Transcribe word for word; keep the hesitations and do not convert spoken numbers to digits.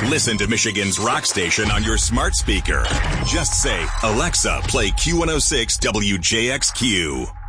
Listen to Michigan's rock station on your smart speaker. Just say, Alexa, play Q one oh six W J X Q.